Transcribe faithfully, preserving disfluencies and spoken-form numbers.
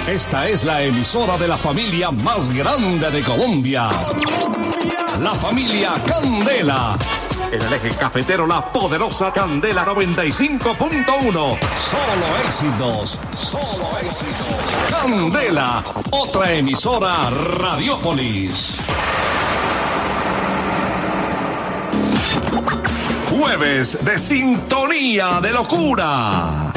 Esta es la emisora de la familia más grande de Colombia. La familia Candela. En el eje cafetero, la poderosa Candela noventa y cinco punto uno. Solo éxitos, solo éxitos. Candela, otra emisora Radiopolis. Jueves de sintonía de locura.